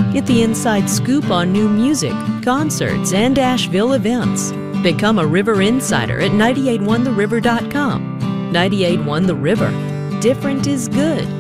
Get the inside scoop on new music, concerts, and Asheville events. Become a River Insider at 981theriver.com. 981 The River. Different is good.